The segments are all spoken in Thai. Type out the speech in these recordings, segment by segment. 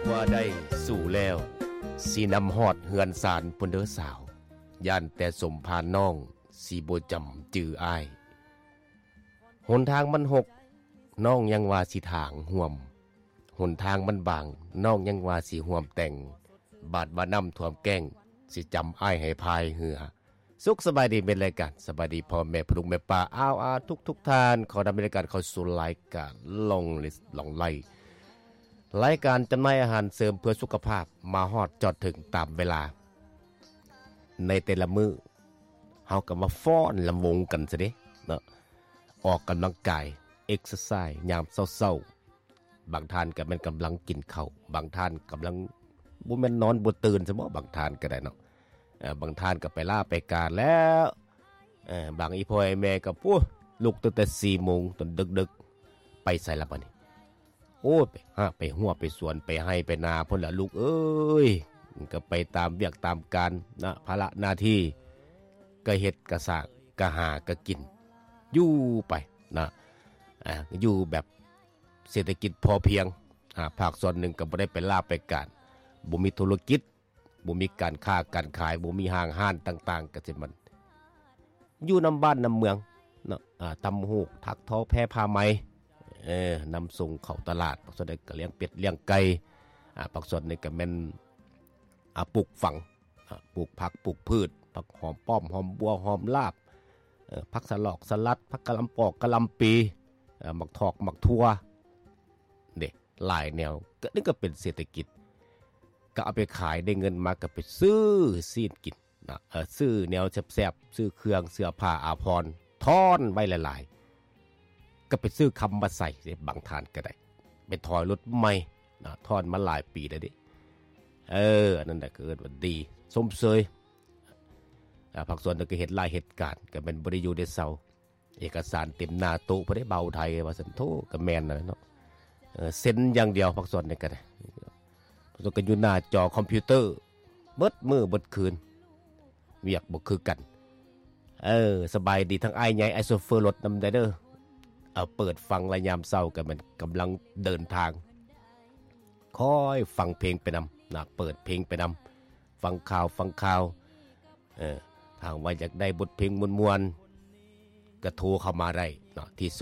ว่าได้สู่แล้วสีนำฮอดเฮือนสารพุ่นเด้อสาวย่านแต่สมพานน้องสีบ่จำจื่ออ้ายหนทางมันหกน้องยังว่าสิถางห่วมหนทางมันบางน้องยังว่าสิห่วมแต่งบาดว่าน้ำท่วมแก้งสิจำอ้ายให้พายเหือสุขสบายดีเป็นรายการสบายดีพ่อแม่พลุงแม่ป้าอ้าวทุกท่านขอดำเนินรายการเข้าสู่รายการลงลิสต์ลงไล่รายการจำหน่ายอาหารเสริมเพื่อสุขภาพมาฮอดจอดถึงตามเวลาในแต่ละมื้อเฮาก็มาฟ้อนลำวงกันซะเด้เนาะออกกำลังกายเอ็กซ์ไซส์ยามเช้าๆบางท่านก็แม่นกำลังกินข้าวบางท่านกำลังบ่แม่นนอนบ่ตื่นซะบ่บางท่านก็ได้เนาะบางท่านก็ไปลาไปการแล้วบางอีพ่อไอ้แม่ก็ปุ๊ลุกตั้งแต่ 4 โมงจนดึกๆไปไสล่ะบัดนี้โอ้ไปหัวไปสวนไปให้ไปนาพุ่นล่ะลูกเอ้ยก็ไปตามเวียกตามการนะภาระหน้าที่ก็เฮ็ดก็สร้างก็หาก็กินอยู่ไปนะอยู่แบบเศรษฐกิจพอเพียงภาคส่วนหนึ่งก็บ่ได้ไปลาไปการบ่มีธุรกิจบ่มีการค้าการขายบ่มีห้างห้านต่างๆก็สิมันอยู่นำบ้านนำเมืองเนาะตำหูกถักทอแพรผ้าไหมนำส่งเข้าตลาดปักส่วนใดก็เลี้ยงเป็ดเลี้ยงไก่ปักส่วนนึงก็แม่นปลูกฝังปลูกผักปลูกพืชผักหอมป้อมหอมบัวหอมลาบผักสลอกสลัดผักกะหล่ำปอกกะหล่ำปีหมักถอกหมักทั่วเด้หลายแนวก็นี่ก็เป็นเศรษฐกิจก็เอาไปขายได้เงินมาก็ไปซื้อซีนกินนะซื้อแนวแซ่บๆซื้อเครื่องเสื้อผ้าอาภรณ์ทอนไว้หลายๆก็ไปซื้อคำมาใส่บางทานก็ได้เป็นถอยรถใหม่นะทอนมาหลายปีแล้วดินั่นแหละเกิดว่าดีสมเสยผักส่วนนึงก็เห็นหลายเหตุการณ์ก็เป็นบริยูได้เซาเอกสารเต็มหน้าตู้บ่ได้เบาไทยว่าซั่นโธก็แม่นน่ะเนาะเซ็นอย่างเดียวผักส่วนนี่ก็ได้ผักส่วนก็อยู่หน้าจอคอมพิวเตอร์เบิดมื้อเบิดคืนเวียกบ่คือกันสบายดีทั้งอ้ายใหญ่ไอ้โซเฟอร์รถนำได้เด้อเปิดฟังระยามเช้าก็มันกำลังเดินทางคอยฟังเพลงไปนำนะเปิดเพลงไปนำฟังข่าวทางว่าอยากได้บทเพลงมวลๆก็โทรเข้ามาได้เนาะที่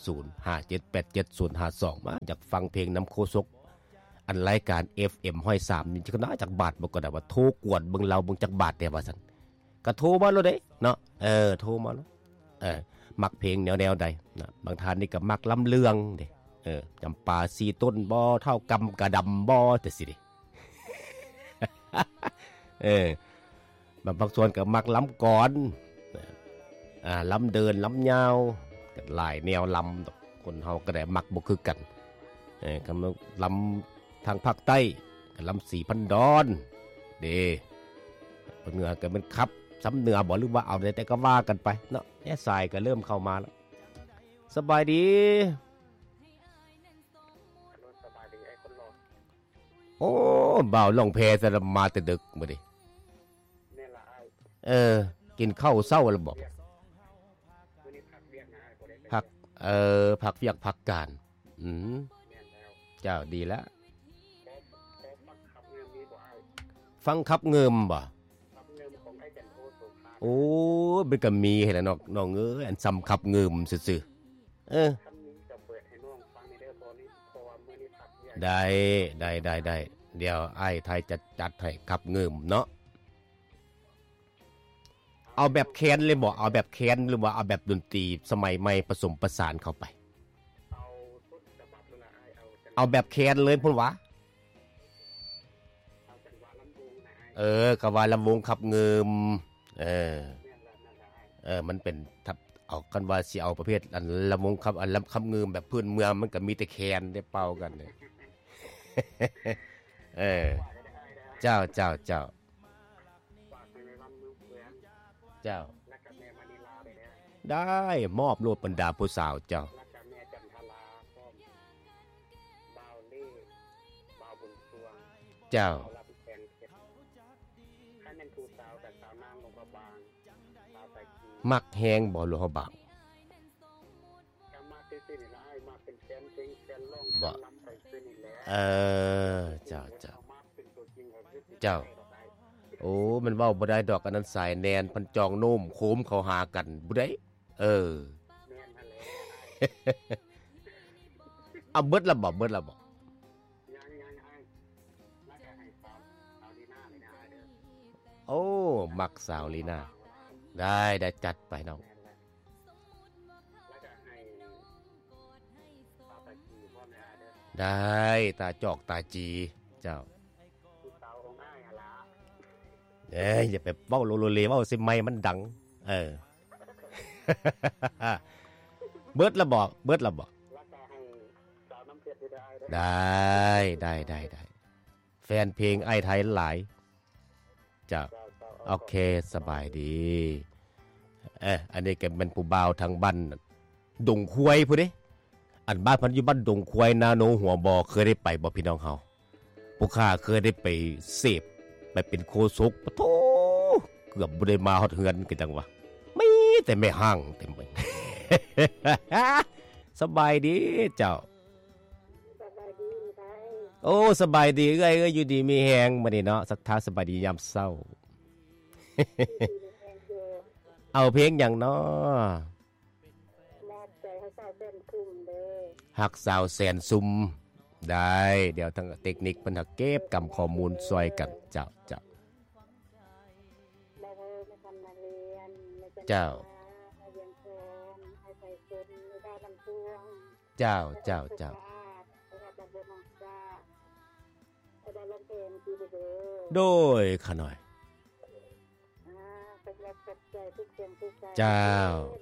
0305787052มาอยากฟังเพลงน้ำโคศกอันรายการ FM ห้อย3นี่ก็น่าจักบาทบ่ก็ได้ว่าโทรกวนเบิ่งเราเบิ่งจักบาทแต่ว่าซั่นก็โทรมาแล้วเด้เนาะโทรมาแล้วมักเพลงแนวใดนะบางท่านนี่ก็มักลำเลืองเด้จำปาสีต้นบ่เท่ากำกระดำบ่จังซี่เด้บางส่วนก็มักล้ำก่อนล้ำเดินล้ำยาวก็หลายแนวล้ำคนเฮาก็ได้มักบ่คือกันกำลังล้ำทางภาคใต้ก็ล้ำ4,000 ดอนเด้เหนือก็เป็นครับซ้ำเหนือบ่หรือว่าเอาแต่ก็ว่ากันไปเนาะแน่สายก็เริ่มเข้ามาแล้วสบายดีไอ้คนรอโอ้บ่าวลงแพซะมาแต่ดึกมื้อนี้กินข้าวเช้าแล้วบ่พักพักเวียกพักการเจ้าดีแล้วฟังขับเงิมบ่โอ้มันก็มีให้แล้วน้องอันซ้ำขับเงิมซื่อๆได้เดี๋ยวไอ้ไทยจะจัดให้ขับเงิมเนาะเอาแบบแคนเลยบ่เอาแบบแคนหรือว่าเอาแบบดนตรีสมัยใหม่ผสมประสานเข้าไปเอาแบบแคนเลยพุ่นวะก็ว่าลำวงขับเงิมมันเป็นทับเอากันว่าสิเอาประเภทอันลำวงขับอันลำขับเงิมแบบพื้นเมืองมันก็มีแต่แคนได้เป่ากันเนี่ยเจ้าได้มอบโลดบรรดาผู้สาวเจ้ามักแฮงบ่หลวงบางบ่เจ้าจ้าโอ้มันเว้าบ่ได้ดอกอันนั้นสายแนนพันจองโน้มโคมเข้าหากันบ่ได้แม่นนั่นแหละเอาเบิดละบ่ยังๆอ้ายน่าจะให้สาวลีน่าเลยนะเด้อโอ้มักสาวลีน่าได้จัดไปน้องแล้วก็ให้ตาตาจีพร้อมนะเด้อได้ตาจอกตาจีเจ้าผู้สาวของอ้ายล่ะอย่าไปเว้าโลเลเว้าสิไมค์มันดังเบิดละบ่แล้วก็ให้สาวน้ำเพชรได้แฟนเพลงไอ้ไทยหลายจ้าโอเคสบายดีอันนี้ก็เป็นผู้บ่าวทางบ้านดงควายพุ่นเด้อันบ้านเพิ่นอยู่บ้านดงควายนาโนหัวบ่เคยได้ไปบ่พี่น้องเฮาผู้ข้าเคยได้ไปเสพไปเป็นโคศกปะโธเกือบบ่ได้มาฮอดเฮือนคือจังวะมีแต่แม่ห้างเต็มไป สบายดีเจ้าโอ้สบายดีเอ้ยอยู่ดีมีแฮงมื้อนี้เนาะสักทาสบายดียามเช้า เอาเพลงหยังเนาะฮักสาวแสนซุ่มได้เดี๋ยวทางเทคนิคเพิ่นเก็บกำข้อมูลซอยกันเจ้าเจ้าเจ้าโดยขะหน่อยเจ้า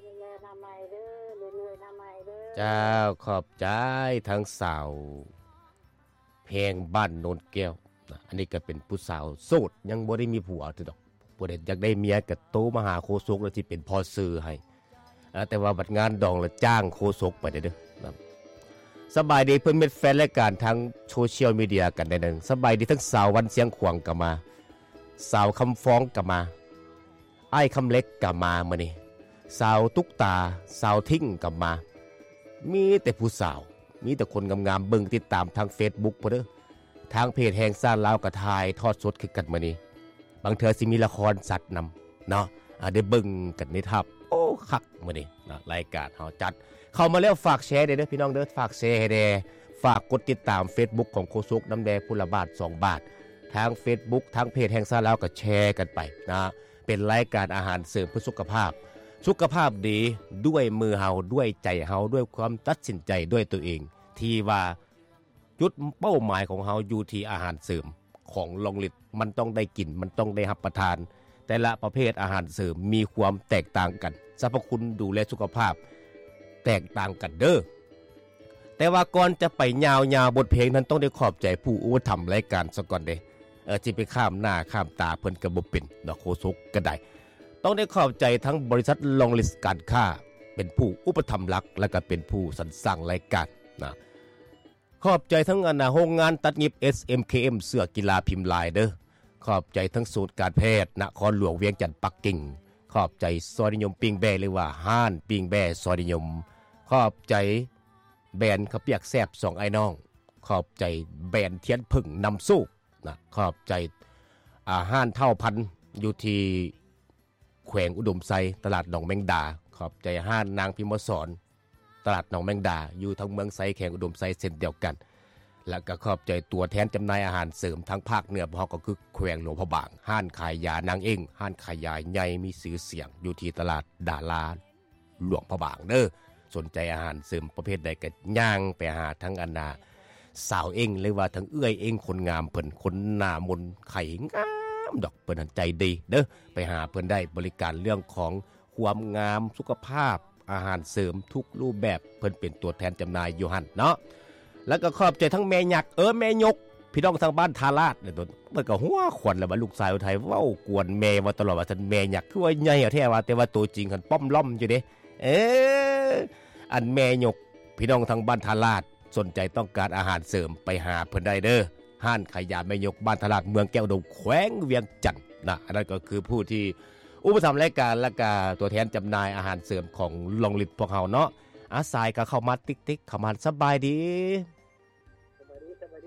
ขอบใจทั้งสาวเพลงบ้านโนนแก้วอันนี้ก็เป็นผู้สาวโสดยังบ่ได้มีผัวติดอกบ่ได้อยากได้เมียก็โตมาหาโคศกแล้วสิเป็นพ่อซื้อให้แต่ว่าบัดงานดองแล้วจ้างโคศกไปเด้อสบายดีเพิ่นเป็นแฟนรายการทางโซเชียลมีเดียกันได้นึงสบายดีทั้งสาววันเสียงขวางก็มาสาวคำฟ้องก็มาอ้ายคำเล็กก็มามื้อนี้สาวตุ๊กตาสาวทิ้งก็มามีแต่ผู้สาวมีแต่คนงามๆเบิ่งติดตามทาง Facebook พุ่นเด้อทางเพจแห่งซ่านลาวก็ถ่ายทอดสดคือกันมื้อนี้บางเทื่อสิมีละครสัตว์นำเนาะได้เบิ่งกันในทับโอ้คักมื้อนี้นะรายการเฮาจัดเข้ามาแล้วฝากแชร์เด้อพี่น้องเด้อฝากแชร์ให้แด่ฝากกดติดตาม Facebook ของโคศกน้ำแดงผู้ละบาท2บาททาง Facebook ทางเพจแห่งซ่านลาวก็แชร์กันไปนะเป็นรายการอาหารเสริมเพื่อสุขภาพดีด้วยมือเฮาด้วยใจเฮาด้วยความตัดสินใจด้วยตัวเองที่ว่าจุดเป้าหมายของเฮาอยู่ที่อาหารเสริมของลองลิตมันต้องได้กินมันต้องได้รับประทานแต่ละประเภทอาหารเสริมมีความแตกต่างกันสรรพคุณดูแลสุขภาพแตกต่างกันเด้อแต่ว่าก่อนจะไปยาวๆบทเพลงนั้นต้องได้ขอบใจผู้อุปถัมภ์รายการซะก่อนเด้ที่ไปข้ามหน้าข้ามตาเพิ่นก็บ่เป็นดอกโคศกก็ได้ต้องได้ขอบใจทั้งบริษัทลองลิสการค้าเป็นผู้อุปถัมภ์หลักและก็เป็นผู้สรรสร้างรายการนะขอบใจทั้งโรงงานตัดเย็บ SMKM เสื้อกีฬาพิมพ์ลายเด้อขอบใจทั้งศูนย์การแพทย์นครหลวงเวียงจันทน์ปักกิ่งขอบใจซอยนิยมปิงแบหรือว่าห้านปิงแบซอยนิยมขอบใจแบรนด์ข้าวเปียกแซ่บ2ไอ้น้องขอบใจแบรนด์เทียนผึ่งนำสู้นะขอบใจห้านเท่าพันอยู่ที่แขวงอุดมไซตลาดหนองแมงดาขอบใจห้านนางพิมพ์สอนตลาดหนองแมงดาอยู่ทั้งเมืองไซแขวงอุดมไซเส้นเดียวกันแล้วก็ขอบใจตัวแทนจำหน่ายอาหารเสริมทั้งภาคเหนือเพราะก็คือแขวงหลวงพระบางห้านขายยานางเองห้านขายยาใหญ่มีชื่อเสียงอยู่ที่ตลาดดาราหลวงพระบางเด้อสนใจอาหารเสริมประเภทใดก็ย่างไปหาทั้งอันนาสาวเองหรือว่าทั้งเอื้อยเองคนงามเพิ่นคนหน้ามนไข่งามดอกเพิ่นใจดีเด้อไปหาเพิ่นได้บริการเรื่องของความงามสุขภาพอาหารเสริมทุกรูปแบบเพิ่นเป็นตัวแทนจำหน่ายอยู่หั่นเนาะแล้วก็ขอบใจทั้งแม่ยักษ์แม่ยกพี่น้องทางบ้านทาราชเนี่ยตัวเพิ่นก็หัวขวัญแล้วว่าลูกชายคนไทยเว้ากวนแม่ว่าตลอดว่าซั่นแม่ยักษ์คือว่าใหญ่แท้ว่าแต่ว่าตัวจริงคั่นป้อมล่อมอยู่เด้อันแม่ยกพี่น้องทางบ้านทาราชสนใจต้องการอาหารเสริมไปหาเพิ่นได้เด้อห้านขายยาแม่ยกบ้านทาราชเมืองแก้วดงแขวงเวียงจันทน์นะอันนั้นก็คือผู้ที่อุปถัมภ์รายการและก็ตัวแทนจำหน่ายอาหารเสริมของลองลิตพวกเฮาเนาะอาสายก็เข้ามาติ๊กๆเข้ามาสบายดีบ้องไท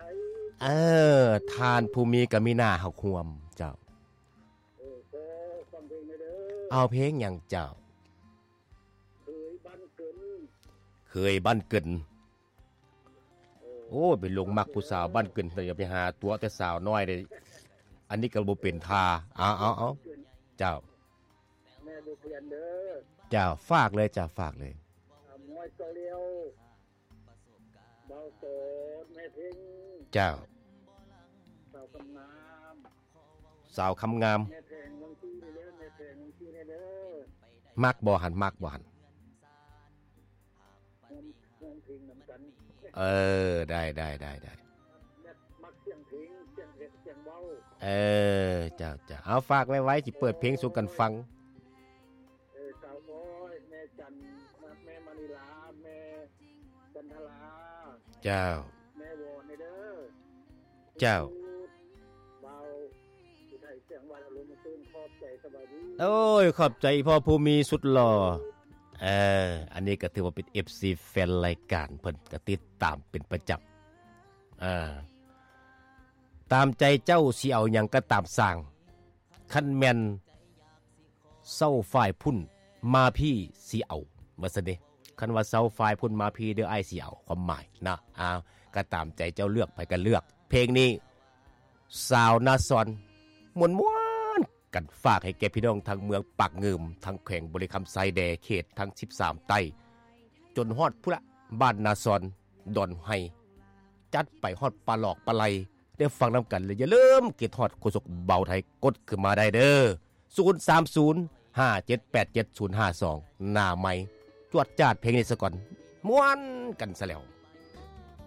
ยทานภูมิก็มีหน้าหักหวมเจ้าขอฟังเพลงหน่อยเด้อเอาเพลงหยังเจ้าเคยบ้านเกินโอ้ไปลงมักผู้สาวบ้านเกินแต่อย่าไปหาตัวแต่สาวน้อยเลยอันนี้ก็บ่เป็นท่าเอาเจ้าแม่บ่เปลี่ยนเด้อเจ้าฝากเลยเจ้าฝากเลยมวยเกลียวเบาโสดแม่เพ็งเจ้าสาวคำงามแม่เพงบางทีเด้อแม่เพงบางทีเด้อมักบ่หันเพลงนำกันได้มักเสียงเพลงเสียงเบาเจ้าเอาฝากไว้สิเปิดเพลงสู่กันฟังสาวน้อยแม่จันแม่มณีลาแม่จันทราเจ้าแม่วอนเด้อเจ้าเบาผู้ไทยเสียงวันอารมณ์ตื่นขอบใจสบายดีโอ้ยขอบใจพ่อภูมิสุดหล่ออันนี้ก็ถือว่าเป็น FC แฟนรายการเพิ่นก็ติดตามเป็นประจำตามใจเจ้าสิเอาหยังก็ตามสร้างคันแม่นเซาฝ่ายพุ่นมาพี่สิเอาว่าซั่นเด้คันว่าเซาฝ่ายพุ่นมาพี่เด้ออ้ายสิเอาความหมายนะก็ตามใจเจ้าเลือกไปก็เลือกเพลงนี้สาวนาซอนม่วนๆกันฝากให้แก่พี่น้องทางเมืองปากงืมทางแขวงบริคำไซแดเขตทั้ง13ไต้จนฮอดพุละบ้านนาซอนดอนไฮจัดไปฮอดปลาหลอกปลาไหลได้ฟังนำกันเลยอย่าลืมเกตฮอดโคศกเบาไทยกดขึ้นมาได้เด้อ03057875052หน้าใหม่จวดจาดเพลงนี้ซะก่อนม่วนกันซะแล้ว